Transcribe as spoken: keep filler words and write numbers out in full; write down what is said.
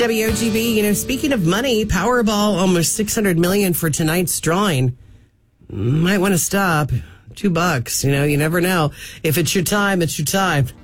W O G B, you know, speaking of money, Powerball almost six hundred million dollars for tonight's drawing. Might want to stop. Two bucks, you know, you never know. If it's your time, it's your time.